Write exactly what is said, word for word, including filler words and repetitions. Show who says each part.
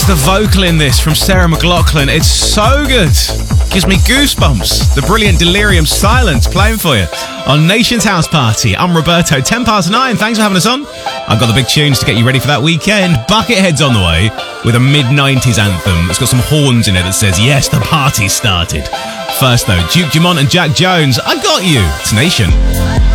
Speaker 1: the vocal in this from Sarah McLachlan. It's so good. Gives me goosebumps. The brilliant Delirium Silence playing for you on Nation's House Party. I'm Roberto, ten past nine. Thanks for having us on. I've got the big tunes to get you ready for that weekend. Buckethead's on the way with a mid nineties anthem. It's got some horns in it that says, yes, the party started. First though, Duke Dumont and Jack Jones, I Got You. It's Nation.